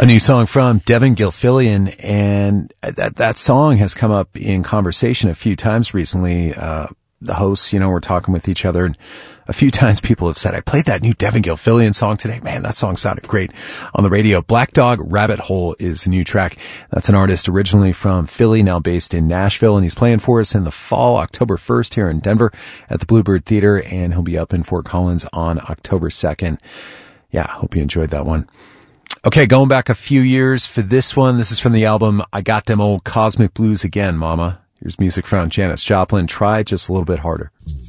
A new song from Devin Gilfillian, and that song has come up in conversation a few times recently. The hosts, we're talking with each other, and a few times people have said, I played that new Devin Gilfillian song today. Man, that song sounded great on the radio. Black Dog Rabbit Hole is a new track. That's an artist originally from Philly, now based in Nashville, and he's playing for us in the fall, October 1st here in Denver at the Bluebird Theater, and he'll be up in Fort Collins on October 2nd. Yeah, hope you enjoyed that one. Okay, going back a few years for this one. This is from the album I Got Them Old Cosmic Blues Again, Mama. Here's music from Janis Joplin. Try Just a Little Bit Harder.